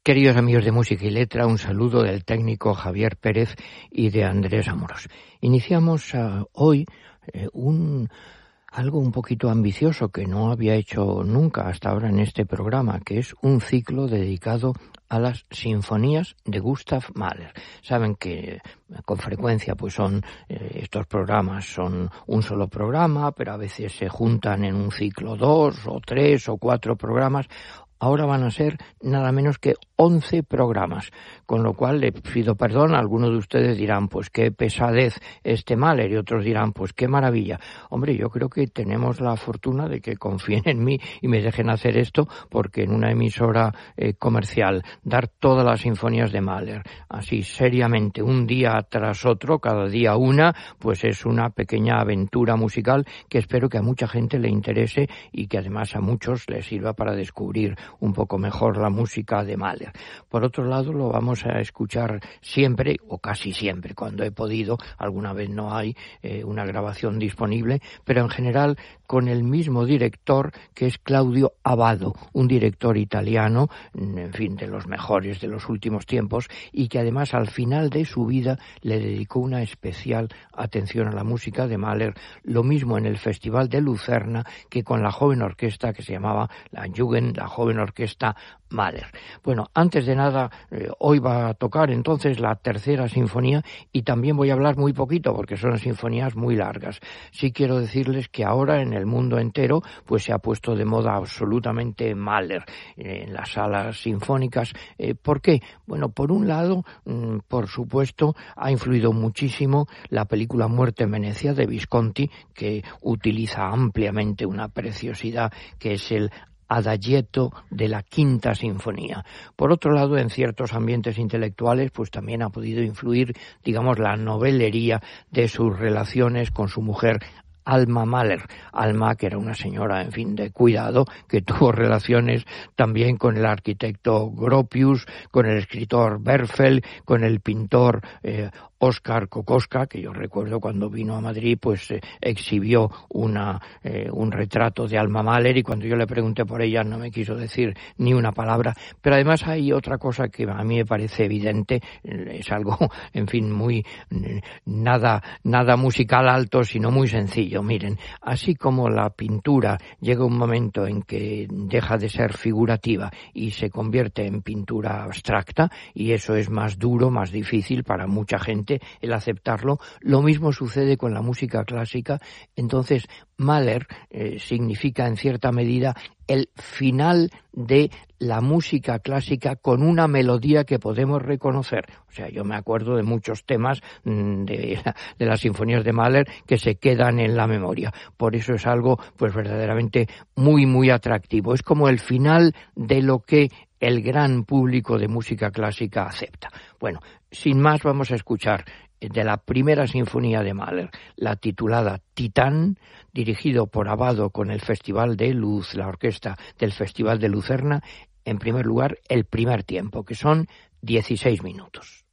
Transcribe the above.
Queridos amigos de Música y Letra, un saludo del técnico Javier Pérez y de Andrés Amorós. Iniciamos hoy algo un poquito ambicioso que no había hecho nunca hasta ahora en este programa, que es un ciclo dedicado a las sinfonías de Gustav Mahler. Saben que con frecuencia pues estos programas son un solo programa, pero a veces se juntan en un ciclo 2 o 3 o 4 programas. Ahora van a ser nada menos que 11 programas, con lo cual le pido perdón. Algunos de ustedes dirán, pues qué pesadez este Mahler, y otros dirán, pues qué maravilla. Hombre, yo creo que tenemos la fortuna de que confíen en mí y me dejen hacer esto, porque en una emisora comercial, dar todas las sinfonías de Mahler, así seriamente, un día tras otro, cada día una, pues es una pequeña aventura musical que espero que a mucha gente le interese y que además a muchos les sirva para descubrir un poco mejor la música de Mahler. Por otro lado, lo vamos a escuchar siempre, o casi siempre, cuando he podido. Alguna vez no hay una grabación disponible, pero en general con el mismo director, que es Claudio Abbado, un director italiano, en fin, de los mejores de los últimos tiempos, y que además al final de su vida le dedicó una especial atención a la música de Mahler, lo mismo en el Festival de Lucerna que con la joven orquesta que se llamaba la Jugend, la joven orquesta Mahler. Bueno, antes de nada, hoy va a tocar entonces la tercera sinfonía, y también voy a hablar muy poquito porque son sinfonías muy largas. Sí quiero decirles que ahora en el mundo entero pues se ha puesto de moda absolutamente Mahler en las salas sinfónicas. ¿Por qué? Bueno, por un lado, por supuesto, ha influido muchísimo la película Muerte en Venecia de Visconti, que utiliza ampliamente una preciosidad que es el Adagietto de la Quinta Sinfonía. Por otro lado, en ciertos ambientes intelectuales, pues también ha podido influir, digamos, la novelería de sus relaciones con su mujer Alma Mahler. Alma, que era una señora, en fin, de cuidado, que tuvo relaciones también con el arquitecto Gropius, con el escritor Berfeld, con el pintor Oskar Kokoschka, que yo recuerdo cuando vino a Madrid, pues exhibió un retrato de Alma Mahler, y cuando yo le pregunté por ella no me quiso decir ni una palabra. Pero además hay otra cosa que a mí me parece evidente, es algo, en fin, muy nada musical alto, sino muy sencillo. Miren, así como la pintura llega un momento en que deja de ser figurativa y se convierte en pintura abstracta, y eso es más duro, más difícil para mucha gente el aceptarlo, lo mismo sucede con la música clásica. Entonces, Mahler significa en cierta medida el final de la música clásica con una melodía que podemos reconocer. O sea, yo me acuerdo de muchos temas de las sinfonías de Mahler que se quedan en la memoria. Por eso es algo pues verdaderamente muy, muy atractivo. Es como el final de lo que el gran público de música clásica acepta. Bueno, sin más, vamos a escuchar de la primera sinfonía de Mahler, la titulada Titán, dirigido por Abbado con el Festival de Luz, la orquesta del Festival de Lucerna. En primer lugar, el primer tiempo, que son 16 minutos.